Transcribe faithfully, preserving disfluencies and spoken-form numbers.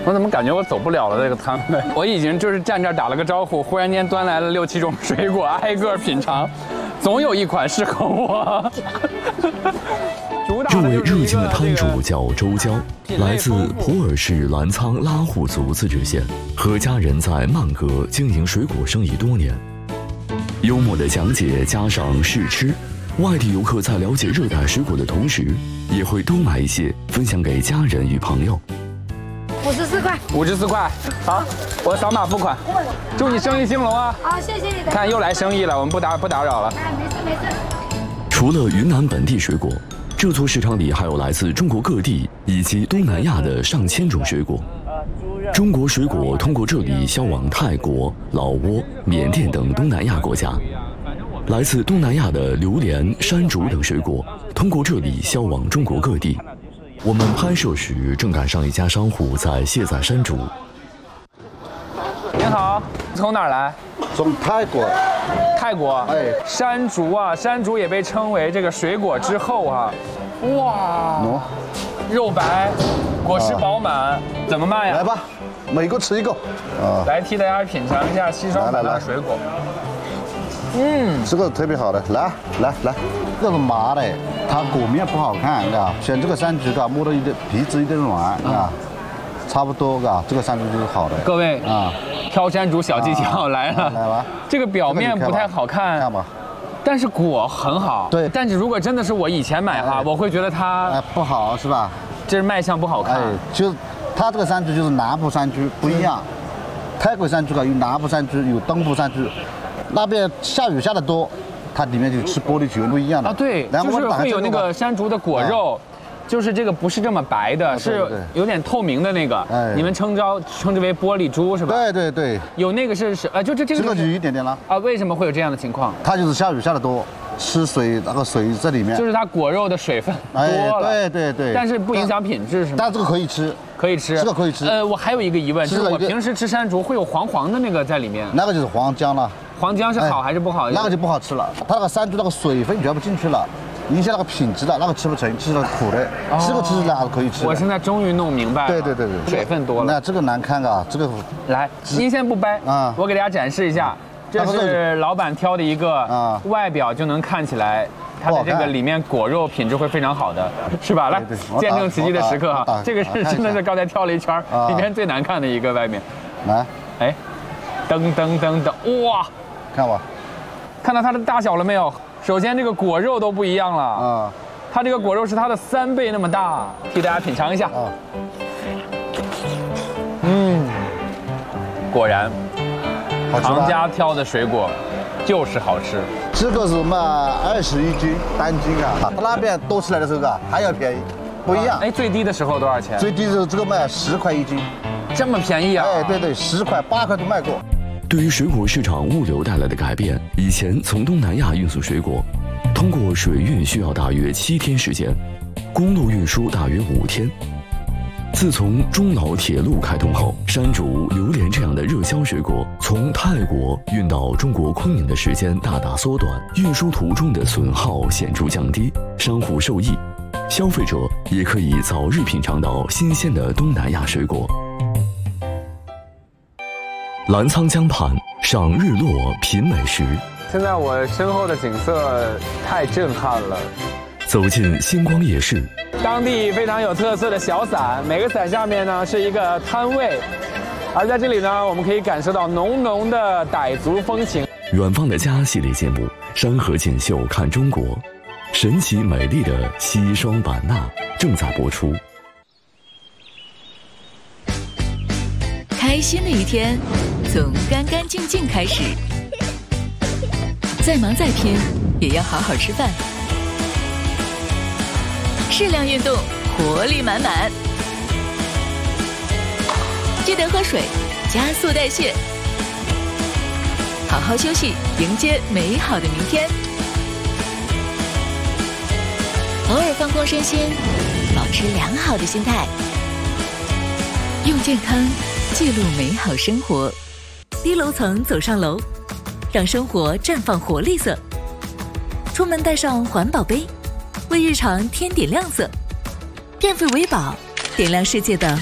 我怎么感觉我走不了了？这个摊位，我已经就是站这儿打了个招呼，忽然间端来了六七种水果，挨个品尝，总有一款适合我。 这位热情的摊主叫周娇，来自普洱市澜沧拉祜族自治县，和家人在曼阁经营水果生意多年。幽默的讲解加上试吃，外地游客在了解热带水果的同时，也会多买一些分享给家人与朋友。 五十四块， 五十四块，好，我扫码付款。祝你生意兴隆啊！ 好，谢谢你的。 看又来生意了，我们不打不打扰了。 哎，没事没事。 除了云南本地水果，这座市场里还有来自中国各地以及东南亚的上千种水果。中国水果通过这里销往泰国、老挝、缅甸等东南亚国家。来自东南亚的榴莲、山竹等水果通过这里销往中国各地。我们拍摄时正赶上一家商户在卸载山竹。 您好，从哪儿来？ 从泰国。 泰国， 哎， 山竹啊，山竹也被称为这个水果之后啊。哇， 喏， 肉白，果实饱满，怎么卖呀？ 来吧，每个吃一个。啊， 来替大家品尝一下西双版纳水果。嗯， 这个特别好的，来来来，这是麻的，它果面不好看，啊，选这个山竹啊，摸到一点皮子一点软啊，差不多啊，这个山竹就是好的。 各位啊， 挑山竹小技巧来了， 来吧。 这个表面不太好看， 看吧， 但是果很好。 对， 但是如果真的是我以前买哈，我会觉得它哎不好是吧？ 这是卖相不好看。 哎，就它这个山竹就是南部山竹不一样，泰国山竹啊有南部山竹有东部山竹。那边下雨下的多，它里面就吃玻璃全都一样的啊。对，就是会有那个山竹的果肉，就是这个不是这么白的，是有点透明的那个。你们称之称之为玻璃珠是吧？ 对对对。 有那个是是呃，就这这个。 这个就一点点了。 啊，为什么会有这样的情况？ 它就是下雨下的多，吃水那个水在里面。 就是它果肉的水分多了。 对对对。 但是不影响品质是吗？ 但这个可以吃。 可以吃。 这个可以吃。 呃，我还有一个疑问，就是我平时吃山竹会有黄黄的那个在里面。 那个就是黄姜了。 黄姜是好还是不好？ 那个就不好吃了，它那个山竹那个水分全部进去了，影响那个品质了，那个吃不成，吃了苦的。这个吃了还是可以吃。 我现在终于弄明白了。 对对对对， 水分多了。 那这个难看啊，这个来，您先不掰啊，我给大家展示一下，这是老板挑的一个啊，外表就能看起来它的这个里面果肉品质会非常好的，是吧？来，见证奇迹的时刻哈，这个是真的是刚才挑了一圈，里面最难看的一个外面。 来， 哎，噔噔噔噔，哇！ 看吧， 看到它的大小了没有？首先这个果肉都不一样了啊，它这个果肉是它的三倍那么大，替大家品尝一下。啊，嗯，果然，行家挑的水果就是好吃。 这个是卖二十一斤单斤啊，它那边多起来的时候啊还要便宜，不一样。 哎，最低的时候多少钱？ 最低的时候这个卖十块一斤， 这么便宜啊？ 哎，对对，十块八块都卖过。 对于水果市场物流带来的改变，以前从东南亚运送水果，通过水运需要大约七天时间，公路运输大约五天。自从中老铁路开通后，山竹、榴莲这样的热销水果从泰国运到中国昆明的时间大大缩短，运输途中的损耗显著降低，商户受益，消费者也可以早日品尝到新鲜的东南亚水果。澜沧江畔赏日落品美食， 现在我身后的景色太震撼了。 走进星光夜市， 当地非常有特色的小伞，每个伞下面呢是一个摊位，而在这里呢，我们可以感受到浓浓的傣族风情。 远方的家系列节目《山河锦绣看中国》，神奇美丽的西双版纳正在播出。 开心的一天从干干净净开始，再忙再拼也要好好吃饭，适量运动，活力满满，记得喝水，加速代谢，好好休息，迎接美好的明天。偶尔放空身心，保持良好的心态，用健康记录美好生活。低楼层走上楼，让生活绽放活力色。出门带上环保杯，为日常添点亮色。电费维宝，点亮世界的